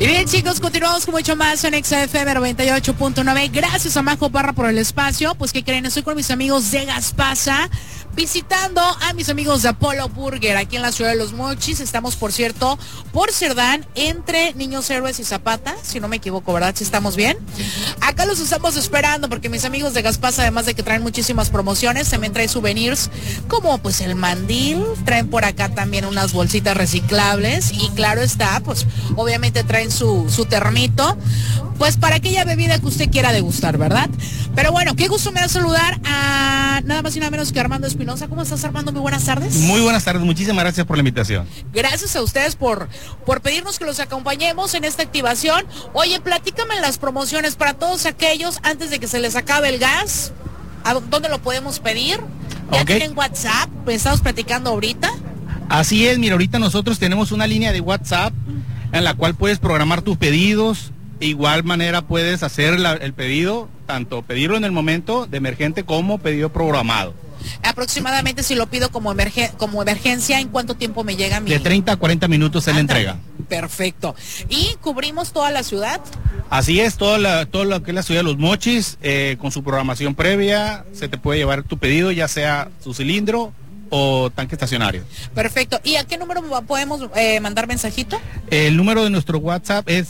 Y bien, chicos, continuamos con mucho más en XFM 98.9. Gracias a Majo Parra por el espacio. Pues, ¿qué creen? Estoy con mis amigos de Gaspasa, visitando a mis amigos de Apollo Burger aquí en la ciudad de Los Mochis. Estamos, por cierto, por Cerdán, entre Niños Héroes y Zapata, si no me equivoco, ¿verdad? ¿Si estamos bien? Acá los estamos esperando porque mis amigos de Gaspasa, además de que traen muchísimas promociones, también traen souvenirs como pues el mandil, traen por acá también unas bolsitas reciclables y claro está, pues obviamente traen su termito, pues para aquella bebida que usted quiera degustar, ¿verdad? Pero bueno, qué gusto me da saludar a nada más y nada menos que Armando Espinosa. ¿Cómo estás, Armando? Muy buenas tardes. Muy buenas tardes, muchísimas gracias por la invitación. Gracias a ustedes por pedirnos que los acompañemos en esta activación. Oye, platícame las promociones para todos aquellos antes de que se les acabe el gas. ¿A dónde lo podemos pedir? ¿Ya tienen WhatsApp? ¿Me estamos platicando ahorita? Así es, mira, ahorita nosotros tenemos una línea de WhatsApp en la cual puedes programar tus pedidos. De igual manera puedes hacer el pedido, tanto pedirlo en el momento de emergente como pedido programado. Aproximadamente, si lo pido como emergencia, ¿en cuánto tiempo me llega mi...? De 30 a 40 minutos es la entrega. Perfecto. ¿Y cubrimos toda la ciudad? Así es, todo lo que es la ciudad de Los Mochis, con su programación previa, se te puede llevar tu pedido, ya sea su cilindro o tanque estacionario. Perfecto. ¿Y a qué número podemos mandar mensajito? El número de nuestro WhatsApp es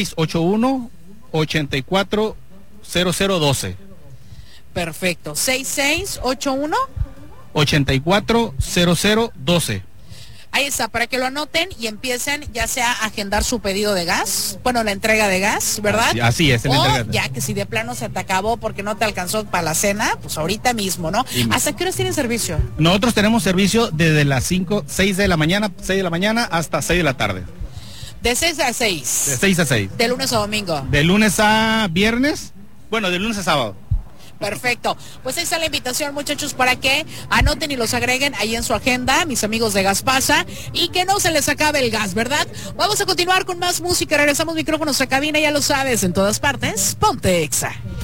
6681-840012. Perfecto. 6681 840012. Ahí está, para que lo anoten y empiecen ya sea a agendar su pedido de gas, bueno, la entrega de gas, ¿verdad? Así es, ya que si de plano se te acabó porque no te alcanzó para la cena, pues ahorita mismo, ¿no? ¿Hasta qué horas tienen servicio? Nosotros tenemos servicio desde las 6 de la mañana hasta 6 de la tarde. De 6 a 6. De 6 a 6. De lunes a domingo. De lunes a viernes, bueno, de lunes a sábado. Perfecto. Pues ahí está la invitación, muchachos, para que anoten y los agreguen ahí en su agenda, mis amigos de Gaspasa, y que no se les acabe el gas, ¿verdad? Vamos a continuar con más música. Regresamos micrófonos a cabina, ya lo sabes, en todas partes. Ponte Exa.